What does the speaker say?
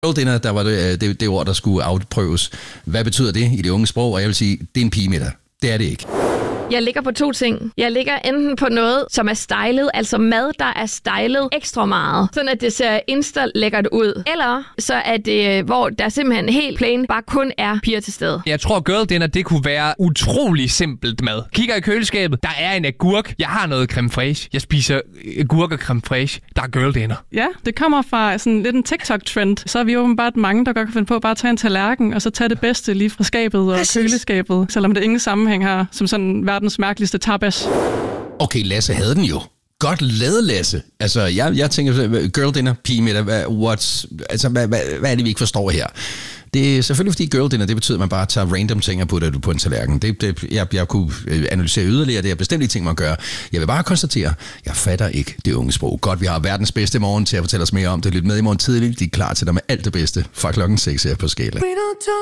Girl dinner, der var det ord, der skulle afprøves. Hvad betyder det i det unge sprog? Og jeg vil sige, det er en pigemiddag. Det er det ikke. Jeg ligger på 2 ting. Jeg ligger enten på noget, som er stylet, altså mad, der er stylet ekstra meget, sådan at det ser insta-lækkert ud. Eller så er det, hvor der simpelthen helt plain bare kun er piger til stede. Jeg tror, girl dinner, det kunne være utrolig simpelt mad. Kigger i køleskabet, der er en agurk. Jeg har noget creme fraiche. Jeg spiser agurk og creme fraiche. Der er girl dinner. Ja, det kommer fra sådan lidt en TikTok-trend. Så er vi åbenbart mange, der godt kan finde på at bare tage en tallerken, og så tage det bedste lige fra skabet og køleskabet, selvom det ingen sammenhæng har, som sådan verdens mærkeligste tapas. Okay, Lasse havde den jo. Godt lavet, Lasse. Altså, jeg tænker, girl dinner, pigemiddag, hvad er det, vi ikke forstår her? Det er selvfølgelig, fordi girl dinner, det betyder, at man bare tager random ting og putter det på en tallerken. Jeg kunne analysere yderligere, det er bestemt ikke ting, man gør. Jeg vil bare konstatere, jeg fatter ikke det unge sprog. Godt, vi har verdens bedste morgen til at fortælle os mere om det. Lyt med i morgen tidligt. De er klar til dig med alt det bedste fra klokken 6 her på Skala.